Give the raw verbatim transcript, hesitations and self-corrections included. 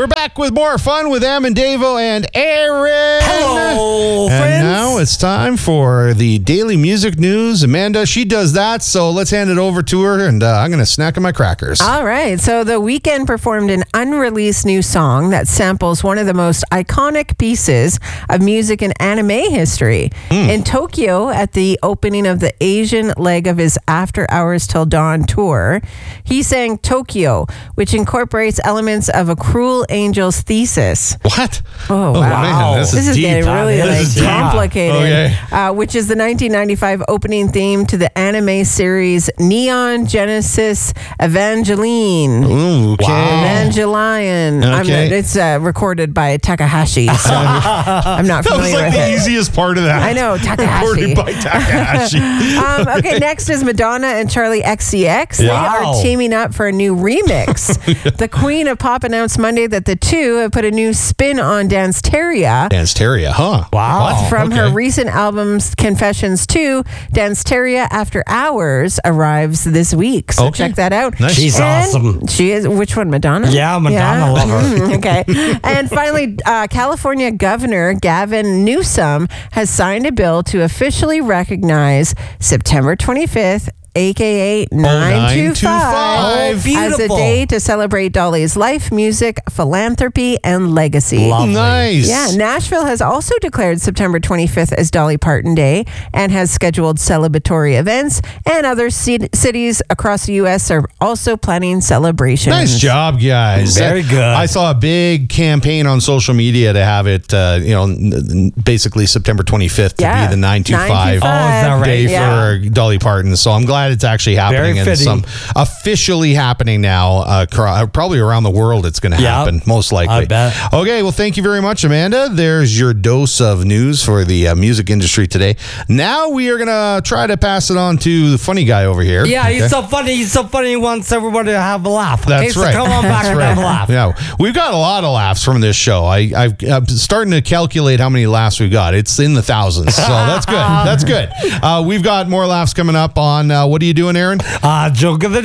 We're back with more fun with Em and Davo and Aaron. Hello, and friends. now it's time for the daily music news. Amanda, she does that, so let's hand it over to her, and uh, I'm going to snack on my crackers. All right. So The Weeknd performed an unreleased new song that samples one of the most iconic pieces of music in anime history. Mm. In Tokyo, at the opening of the Asian leg of his After Hours Till Dawn tour, he sang Tokyo, which incorporates elements of a Cruel Angel's Thesis. What? Oh, oh wow. Man, this, this is, is deep. getting really like, complicated. Okay. Uh, which is the nineteen ninety-five opening theme to the anime series Neon Genesis Evangelion. Ooh, okay. Wow. Evangelion. Okay. I'm, it's uh, recorded by Takahashi, so I'm not That was familiar like with the it. easiest part of that. I know, Takahashi. Recorded by Takahashi. um, okay, next is Madonna and Charlie X C X. They Wow. are teaming up for a new remix. The Queen of Pop announced Monday that the two have put a new spin on Danceteria. Danceteria, huh? Wow. From okay. her recent albums Confessions two, Danceteria After Hours arrives this week. So Okay. check that out. Nice. She's And awesome. She is. Which one, Madonna? Yeah, Madonna, love her. Mm, okay. And finally, uh, California Governor Gavin Newsom has signed a bill to officially recognize September twenty-fifth, A K A nine two five, Oh, as a beautiful. day to celebrate Dolly's life, music, philanthropy, and legacy. Lovely. Nice. Yeah, Nashville has also declared September twenty-fifth as Dolly Parton Day and has scheduled celebratory events, and other c- cities across the U S are also planning celebrations. Nice job, guys. Very good. I saw a big campaign on social media to have it, uh, you know, n- n- basically September twenty-fifth to Yeah. be the nine two five Oh, is that right? day Yeah. for Dolly Parton. So I'm glad it's actually happening Very and fitting. some officially happening now. Uh, cr- probably around the world it's going to Yep. happen, most likely. I bet. Okay, well, thank you very much, Amanda. There's your dose of news for the uh, music industry today. Now we are going to try to pass it on to the funny guy over here. Yeah, he's Okay? so funny. He's so funny. He wants everybody to have a laugh. Okay, That's so right. come on back That's and right. have a laugh. Yeah, we've got a lot of laughs from this show. I, I've, I'm starting to calculate how many laughs we've got. It's in the thousands, so that's good. That's good. Uh, we've got more laughs coming up on uh, what are you doing, Aaron? Uh, joke of the